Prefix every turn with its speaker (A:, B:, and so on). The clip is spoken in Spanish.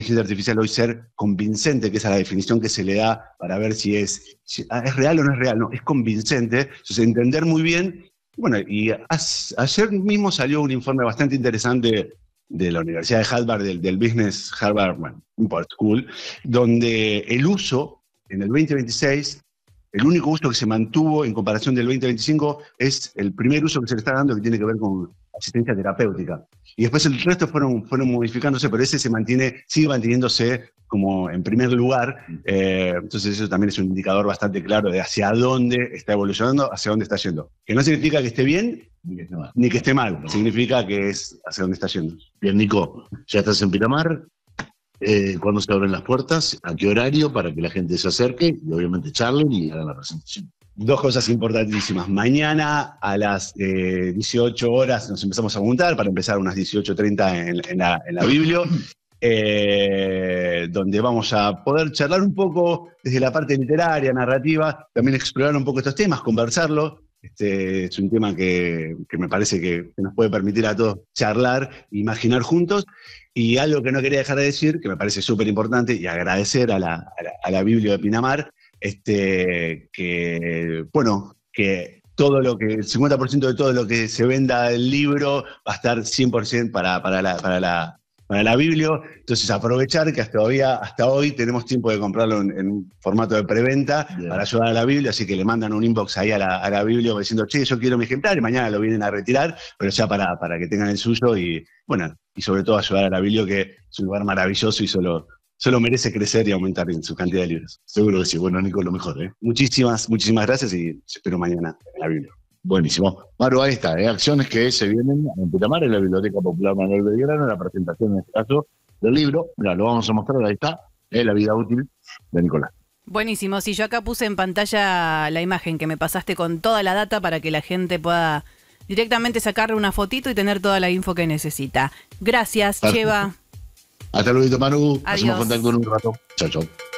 A: inteligencia artificial hoy ser convincente, que esa es la definición que se le da para ver si es real o no es real. No, es convincente. Entonces, entender muy bien. Bueno, y ayer mismo salió un informe bastante interesante de la Universidad de Harvard, del Business Harvard, bueno, Import School, donde el uso en el 2026, el único uso que se mantuvo en comparación del 2025 es el primer uso que se le está dando, que tiene que ver con asistencia terapéutica. Y después el resto fueron modificándose, pero ese sigue manteniéndose como en primer lugar. Entonces eso también es un indicador bastante claro de hacia dónde está evolucionando, hacia dónde está yendo. Que no significa que esté bien ni que esté mal, significa que es hacia dónde está yendo.
B: Bien, Nico, ya estás en Pinamar. ¿Cuándo se abren las puertas? ¿A qué horario? Para que la gente se acerque y obviamente charlen y hagan la presentación.
A: Dos cosas importantísimas. Mañana a las 18 horas nos empezamos a juntar para empezar unas 18:30 en la Biblio, donde vamos a poder charlar un poco desde la parte literaria, narrativa, también explorar un poco estos temas, conversarlo. Es un tema que me parece que nos puede permitir a todos charlar, imaginar juntos. Y algo que no quería dejar de decir, que me parece súper importante, y agradecer a la Biblio de Pinamar, que el 50% de todo lo que se venda del libro va a estar 100% para la Biblio. Entonces aprovechar que hasta hoy tenemos tiempo de comprarlo en un formato de preventa para ayudar a la Biblio, así que le mandan un inbox ahí a la Biblio diciendo, che, yo quiero mi ejemplar, y mañana lo vienen a retirar, pero ya para que tengan el suyo y sobre todo ayudar a la Biblio, que es un lugar maravilloso y solo merece crecer y aumentar en su cantidad de libros.
B: Seguro que sí. Bueno, Nico, lo mejor, ¿eh?
A: Muchísimas gracias y espero mañana en la Biblia.
B: Buenísimo. Maru, ahí está, acciones que se vienen en Pinamar, en la Biblioteca Popular Manuel Belgrano, la presentación en este caso del libro. Mira, lo vamos a mostrar, ahí está, La vida útil de Nicolás.
C: Buenísimo, sí, yo acá puse en pantalla la imagen que me pasaste con toda la data para que la gente pueda directamente sacarle una fotito y tener toda la info que necesita. Gracias, Cheva.
B: Hasta luego, Manu.
C: Adiós.
B: Hacemos contacto en un rato. Chao, chao.